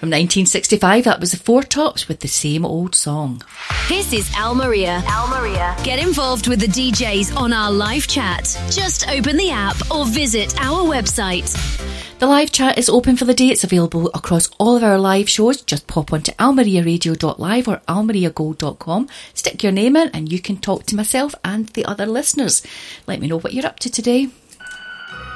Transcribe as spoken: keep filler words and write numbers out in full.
From nineteen sixty-five, that was the Four Tops with The Same Old Song. This is Al Maria. Al Maria. Get involved with the D Js on our live chat. Just open the app or visit our website. The live chat is open for the day. It's available across all of our live shows. Just pop onto almaria radio dot live or almaria gold dot com. Stick your name in and you can talk to myself and the other listeners. Let me know what you're up to today.